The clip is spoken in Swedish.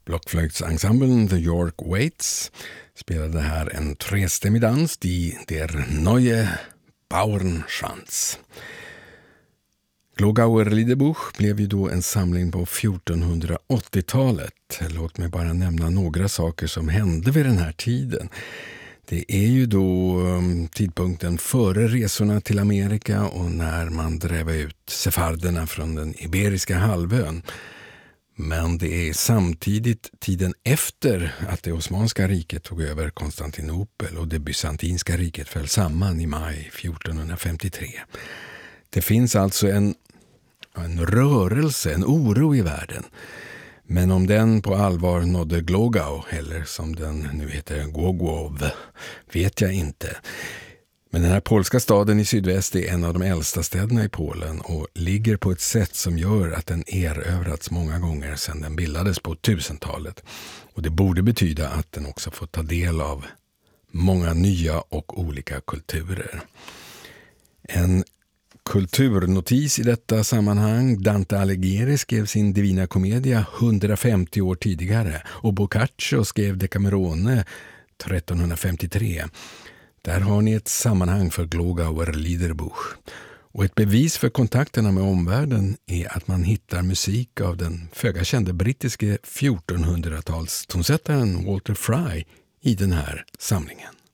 Blockflöjtsensemblen The York Waits spelade här en trestämmig dans, Die der neue Bauernschanz. Glogauer Liederbuch blev ju då en samling på 1480-talet. Låt mig bara nämna några saker som hände vid den här tiden. Det är ju då tidpunkten före resorna till Amerika och när man drev ut sefarderna från den iberiska halvön. Men det är samtidigt tiden efter att det Osmanska riket tog över Konstantinopel och det bysantinska riket föll samman i maj 1453. Det finns alltså en rörelse, en oro i världen. Men om den på allvar nådde Glogau, eller som den nu heter Głogów, vet jag inte. Men den här polska staden i sydväst är en av de äldsta städerna i Polen och ligger på ett sätt som gör att den erövrats många gånger sedan den bildades på 1000-talet. Och det borde betyda att den också får ta del av många nya och olika kulturer. En kulturnotis i detta sammanhang: Dante Alighieri skrev sin Divina Commedia 150 år tidigare och Boccaccio skrev Decamerone 1353. Där har ni ett sammanhang för Glogauer Liederbuch. Och ett bevis för kontakterna med omvärlden är att man hittar musik av den föga kände brittiske 1400-tals tonsättaren Walter Fry i den här samlingen.